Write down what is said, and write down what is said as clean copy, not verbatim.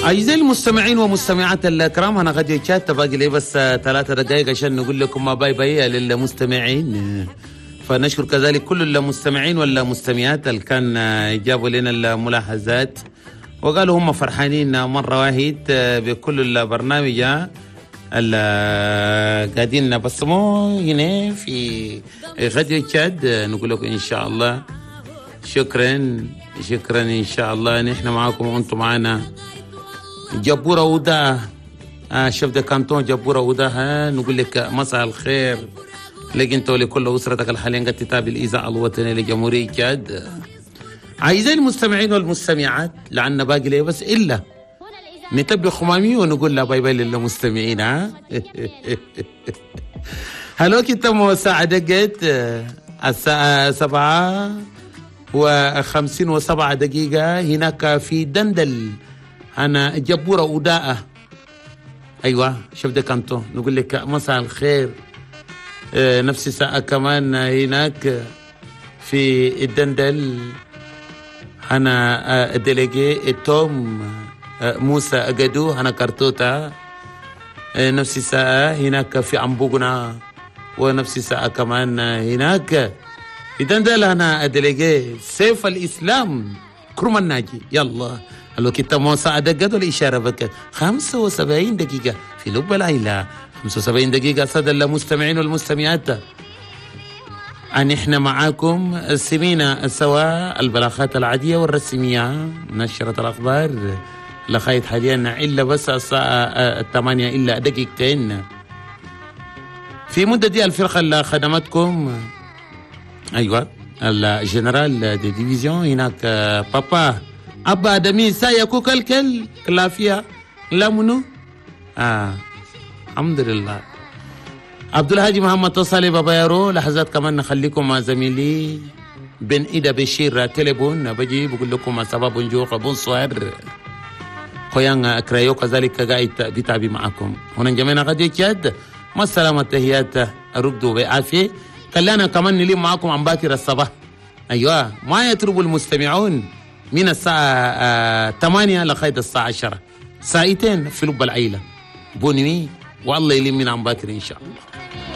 أعزائي المستمعين ومستمعات الكرام، أنا غادي شات باقي لي بس 3 دقائق عشان نقول لكم ما باي باي للمستمعين. فنشكر كذلك كل المستمعين والمستمعات اللي كان جابوا لنا الملاحظات وقالوا هم فرحانين مرة واحد بكل البرنامج اللي قاعدين بصموه هنا في غادي تشاد. نقول لكم إن شاء الله شكرا إن شاء الله. نحن معاكم وأنتم معنا. جبورة ودا شيف دي كانتون جبورة ودا، نقول لك مساء الخير لك انت ولكل اسرتك الحالية قد تتابع الاذاعة الوطنية لجمهورية تشاد. اعزائي المستمعين والمستمعات، لعنا باقي لي بس الا نتبع خمامي ونقول لا باي باي للمستمعين. هلوكي تم الساعة دقت الساعة 7:57 هناك في دندل. أنا جبورة وداء. أيوة شوف ده كانتو نقول لك مساء الخير. نفس الساعة كمان هناك في الدندل أنا ديليجي توم موسى أجدو أنا كارتوتا. نفس الساعة هناك في أمبوغنا، ونفس الساعة كمان هناك في دندل أنا ديليجي سيف الإسلام كرم الناجي. يلا الوقت موسى دقت والإشارة بك 75 دقيقة في لب العيلة. 75 دقيقة سادة المستمعين والمستمعات، أن إحنا معاكم سمينا سوا البلاغات العادية والرسمية، نشرة الأخبار لغاية حاليا إلا بس الساعة 8 إلا دقيقتين. في مدة دي الفرقة اللي خدمتكم أيوة الجنرال دي ديفيزيون هناك بابا أبا دمي سايكو كالكل كلافيا لا منو الحمد لله. عبد الهادي محمد تصالي بابا يارو. لحظات كمان نخليكم مع زميلي بن إيدا بشير تليفون بجي بقول لكم سبب نجوق بونسوار خويان كرايو كذلك قاعد بتابي معكم هنا جميعنا غادي تشاد. ما السلامة تحيات ركضوا بعافية. خلينا كمان نلم معكم عن باكر الصباح. أيوة ما يتربوا المستمعون من الساعة 8 لغاية الساعة 10 ساعتين في لب العيلة بونمي، والله يلمنا عن باكر إن شاء الله.